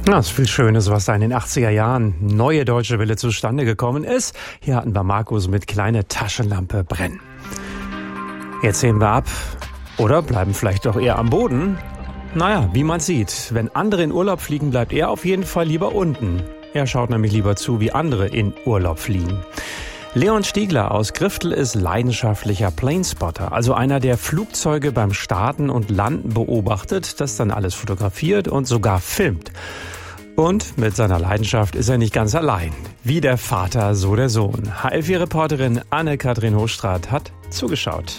Ja, es ist viel Schönes, was da in den 80er Jahren neue Deutsche Welle zustande gekommen ist. Hier hatten wir Markus mit kleine Taschenlampe brennen. Jetzt heben wir ab oder bleiben vielleicht doch eher am Boden. Naja, wie man sieht, wenn andere in Urlaub fliegen, bleibt er auf jeden Fall lieber unten. Er schaut nämlich lieber zu, wie andere in Urlaub fliegen. Leon Stiegler aus Griftel ist leidenschaftlicher Planespotter, also einer, der Flugzeuge beim Starten und Landen beobachtet, das dann alles fotografiert und sogar filmt. Und mit seiner Leidenschaft ist er nicht ganz allein. Wie der Vater, so der Sohn. HL4-Reporterin Anne-Kathrin Hochstraat hat zugeschaut.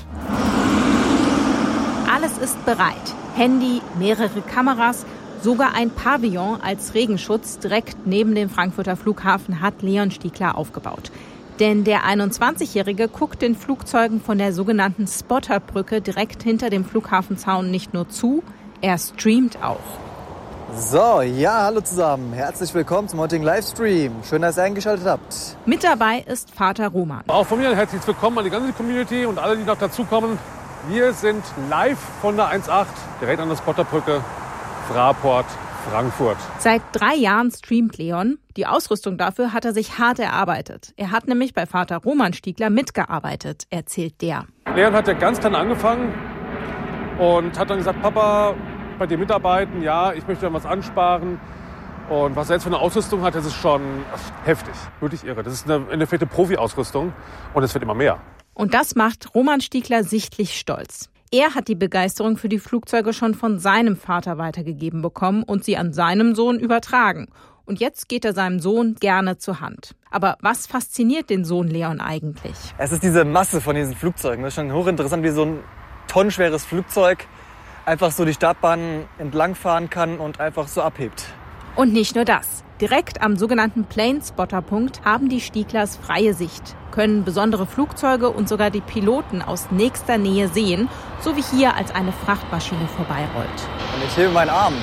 Alles ist bereit. Handy, mehrere Kameras, sogar ein Pavillon als Regenschutz direkt neben dem Frankfurter Flughafen hat Leon Stiegler aufgebaut. Denn der 21-Jährige guckt den Flugzeugen von der sogenannten Spotterbrücke direkt hinter dem Flughafenzaun nicht nur zu, er streamt auch. So, ja, hallo zusammen. Herzlich willkommen zum heutigen Livestream. Schön, dass ihr eingeschaltet habt. Mit dabei ist Vater Roman. Auch von mir herzlich willkommen an die ganze Community und alle, die noch dazukommen. Wir sind live von der 1.8, direkt an der Spotterbrücke, Fraport, Frankfurt. Seit 3 Jahren streamt Leon. Die Ausrüstung dafür hat er sich hart erarbeitet. Er hat nämlich bei Vater Roman Stiegler mitgearbeitet, erzählt der. Leon hat ja ganz klein angefangen und hat dann gesagt, Papa, bei dir mitarbeiten, ja, ich möchte dann was ansparen. Und was er jetzt für eine Ausrüstung hat, das ist schon heftig, wirklich irre. Das ist eine endeffekte Profi-Ausrüstung und es wird immer mehr. Und das macht Roman Stiegler sichtlich stolz. Er hat die Begeisterung für die Flugzeuge schon von seinem Vater weitergegeben bekommen und sie an seinem Sohn übertragen. Und jetzt geht er seinem Sohn gerne zur Hand. Aber was fasziniert den Sohn Leon eigentlich? Es ist diese Masse von diesen Flugzeugen. Das ist schon hochinteressant, wie so ein tonnenschweres Flugzeug einfach so die Startbahn entlangfahren kann und einfach so abhebt. Und nicht nur das. Direkt am sogenannten Planespotter-Punkt haben die Stieglers freie Sicht, können besondere Flugzeuge und sogar die Piloten aus nächster Nähe sehen, so wie hier, als eine Frachtmaschine vorbeirollt. Und ich hebe meinen Arm.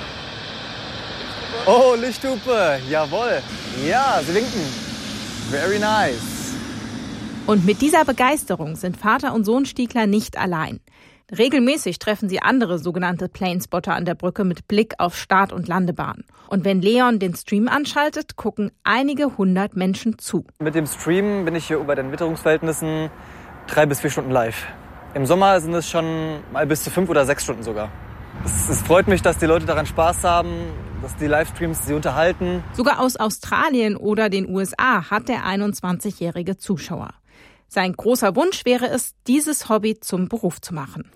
Oh, Lichthupe, jawohl. Ja, sie winken. Very nice. Und mit dieser Begeisterung sind Vater und Sohn Stiegler nicht allein. Regelmäßig treffen sie andere sogenannte Planespotter an der Brücke mit Blick auf Start- und Landebahn. Und wenn Leon den Stream anschaltet, gucken einige hundert Menschen zu. Mit dem Stream bin ich hier bei den Witterungsverhältnissen 3 bis 4 Stunden live. Im Sommer sind es schon mal bis zu 5 oder 6 Stunden sogar. Es freut mich, dass die Leute daran Spaß haben, dass die Livestreams sie unterhalten. Sogar aus Australien oder den USA hat der 21-jährige Zuschauer. Sein großer Wunsch wäre es, dieses Hobby zum Beruf zu machen.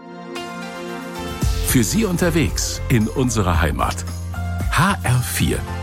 Für Sie unterwegs in unserer Heimat. HR4